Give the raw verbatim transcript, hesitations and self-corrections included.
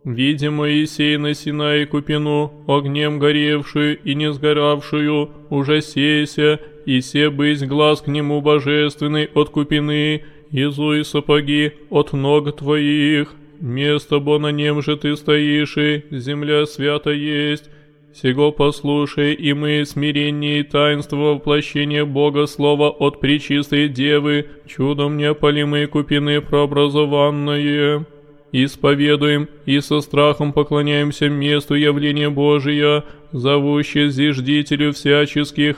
видя Моисей на Синае купину, огнем горевшую и не сгоравшую, уже сейся, и се быть глаз к нему божественный от купины, изуй сапоги от ног твоих. Место бо на нем же ты стоишь, и земля свята есть. Сего послушай, и мы смирение и таинство воплощения Бога Слова от пречистой Девы, чудом неопалимой купины прообразованное. Исповедуем и со страхом поклоняемся месту явления Божия, зовуще зиждителю всяческих,